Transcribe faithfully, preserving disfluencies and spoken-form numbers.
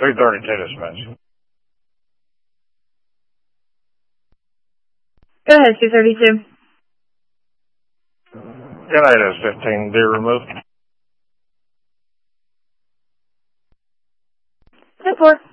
three thirty-two dispatch. Go ahead, two thirty-two. United is fifteen, deer removed. ten four.